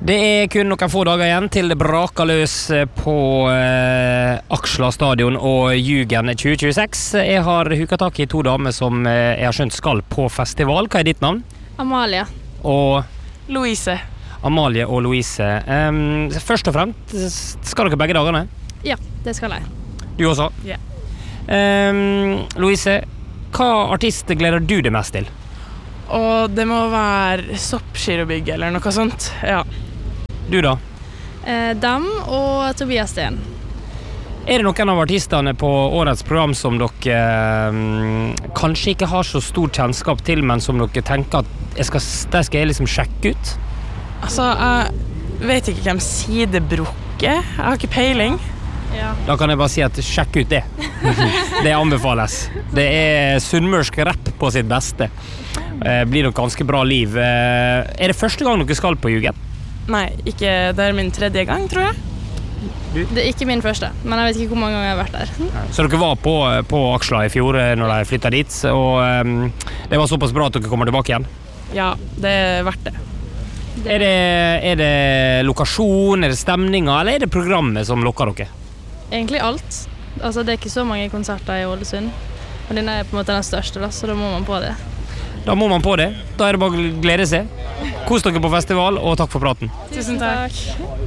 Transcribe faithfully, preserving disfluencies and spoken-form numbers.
Det er kun noen få dager igjen til det braker løs på eh, Aksla stadion og Jugen tjue tjueseks. Jeg har huket tak i to damer som eh, jeg har skjønt skal på festival. Hva er ditt navn? Amalie. Og Louise. Amalie og Louise. Um, først og fremst, skal dere begge dagene? Ja, det skal jeg. Du også? Ja. Um, Louise, hva artist gleder du deg mest til? Og det må være Soppgirobygg eller noe sånt. Ja. Du da? Eh, dem og Tobias Steen. Er det noen av artistene på årets program som dere um, kanskje ikke har så stor kjennskap til, men som dere tenker at jeg skal, det skal jeg liksom sjekke ut? Altså, jeg vet ikke hvem Sidebrukke. Jeg har ikke peiling. Ja. Da kan jeg bare si at sjekk ut det. Det anbefales. Det er sunnmørsk rap på sitt beste. Eh, blir nok ganske bra liv. Eh, er det første gang dere skal på Jugen? Nei, ikke, det er min tredje gang, tror jeg. Det er ikke min første, men jeg vet ikke hvor mange ganger jeg har vært der. Så dere var på, på Aksla i fjor når de flyttet dit, og um, det var såpass bra at dere kommer tilbake igjen? Ja, det er verdt det. Er det, er det lokasjon, er det stemninger, eller er det programmet som lokker dere? Egentlig alt. Altså, det er ikke så mange konserter i Ålesund, og den er på en måte den største, da, så da må man på det. Da må man på det. Da er det bare å glede seg. Kos dere på festival, og takk for praten. Tusen takk.